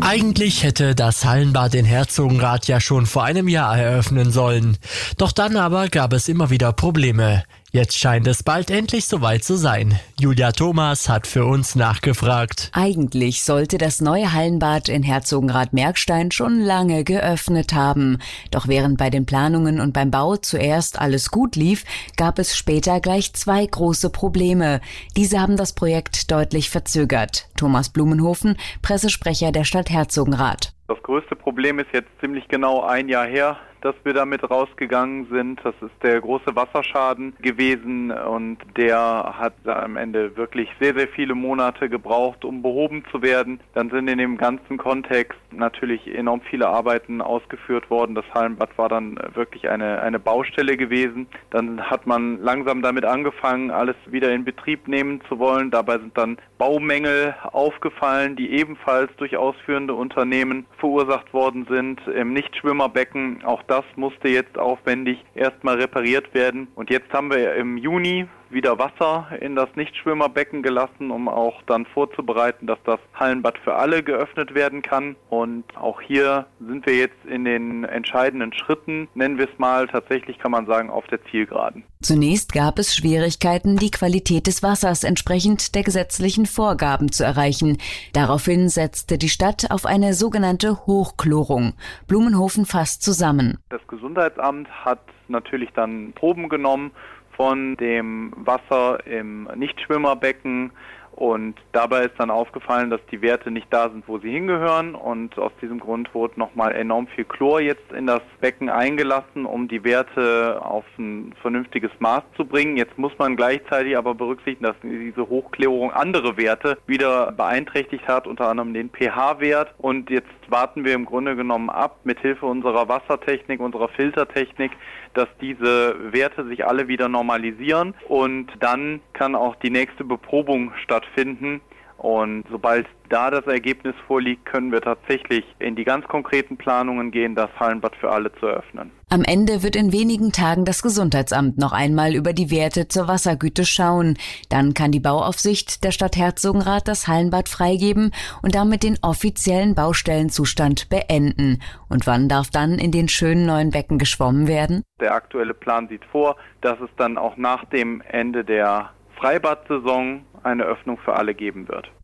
Eigentlich hätte das Hallenbad in Herzogenrath ja schon vor einem Jahr eröffnen sollen. Doch dann aber gab es immer wieder Probleme. Jetzt scheint es bald endlich soweit zu sein. Julia Thomas hat für uns nachgefragt. Eigentlich sollte das neue Hallenbad in Herzogenrath-Merkstein schon lange geöffnet haben. Doch während bei den Planungen und beim Bau zuerst alles gut lief, gab es später gleich 2 große Probleme. Diese haben das Projekt deutlich verzögert. Thomas Blumenhofen, Pressesprecher der Stadt Herzogenrath. Das größte Problem ist jetzt ziemlich genau ein Jahr her, dass wir damit rausgegangen sind. Das ist der große Wasserschaden gewesen und der hat am Ende wirklich sehr, sehr viele Monate gebraucht, um behoben zu werden. Dann sind in dem ganzen Kontext natürlich enorm viele Arbeiten ausgeführt worden. Das Hallenbad war dann wirklich eine Baustelle gewesen. Dann hat man langsam damit angefangen, alles wieder in Betrieb nehmen zu wollen. Dabei sind dann Baumängel aufgefallen, die ebenfalls durch ausführende Unternehmen verursacht worden sind im Nichtschwimmerbecken. Auch das musste jetzt aufwendig erstmal repariert werden. Und jetzt haben wir im Juni wieder Wasser in das Nichtschwimmerbecken gelassen, um auch dann vorzubereiten, dass das Hallenbad für alle geöffnet werden kann. Und auch hier sind wir jetzt in den entscheidenden Schritten, nennen wir es mal, tatsächlich kann man sagen, auf der Zielgeraden. Zunächst gab es Schwierigkeiten, die Qualität des Wassers entsprechend der gesetzlichen Vorgaben zu erreichen. Daraufhin setzte die Stadt auf eine sogenannte Hochchlorung. Blumenhofen fasst zusammen. Das Gesundheitsamt hat natürlich dann Proben genommen von dem Wasser im Nichtschwimmerbecken und dabei ist dann aufgefallen, dass die Werte nicht da sind, wo sie hingehören und aus diesem Grund wurde nochmal enorm viel Chlor jetzt in das Becken eingelassen, um die Werte auf ein vernünftiges Maß zu bringen. Jetzt muss man gleichzeitig aber berücksichtigen, dass diese Hochchlorung andere Werte wieder beeinträchtigt hat, unter anderem den pH-Wert und jetzt warten wir im Grunde genommen ab, mithilfe unserer Wassertechnik, unserer Filtertechnik, dass diese Werte sich alle wieder normalisieren und dann kann auch die nächste Beprobung stattfinden. Und sobald da das Ergebnis vorliegt, können wir tatsächlich in die ganz konkreten Planungen gehen, das Hallenbad für alle zu eröffnen. Am Ende wird in wenigen Tagen das Gesundheitsamt noch einmal über die Werte zur Wassergüte schauen. Dann kann die Bauaufsicht der Stadt Herzogenrath das Hallenbad freigeben und damit den offiziellen Baustellenzustand beenden. Und wann darf dann in den schönen neuen Becken geschwommen werden? Der aktuelle Plan sieht vor, dass es dann auch nach dem Ende der Freibad-Saison eine Öffnung für alle geben wird.